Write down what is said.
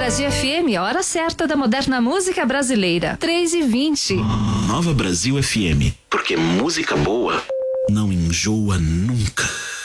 Brasil FM, a hora certa da moderna música brasileira. 3h20. Nova Brasil FM, porque música boa não enjoa nunca.